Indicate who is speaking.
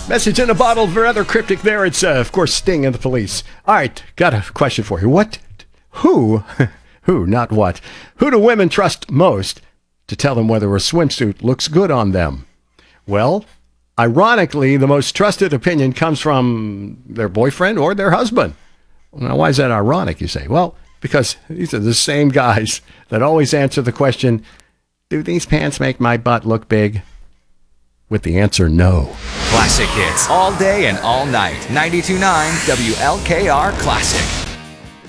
Speaker 1: Message in a bottle, rather cryptic there. It's, of course, Sting and the Police. All right, got a question for you. Who, not what, who do women trust most to tell them whether a swimsuit looks good on them? Well, ironically, the most trusted opinion comes from their boyfriend or their husband. Now, why is that ironic, you say? Well, because these are the same guys that always answer the question, do these pants make my butt look big? With the answer, no.
Speaker 2: Classic hits all day and all night. 92.9 WLKR Classic.